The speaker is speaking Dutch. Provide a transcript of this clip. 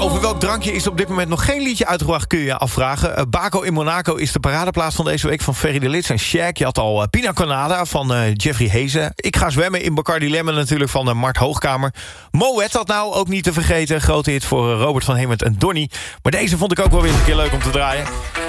Over welk drankje is op dit moment nog geen liedje uitgebracht, kun je je afvragen. Baco in Monaco is de paradeplaats van deze week van Ferry de Lits en Shaq. Je had al Pina Colada van Jeffrey Hezen. Ik ga zwemmen in Bacardi Lemon natuurlijk van Mart Hoogkamer. Moet had nou ook niet te vergeten. Grote hit voor Robert van Hemert en Donny. Maar deze vond ik ook wel weer een keer leuk om te draaien.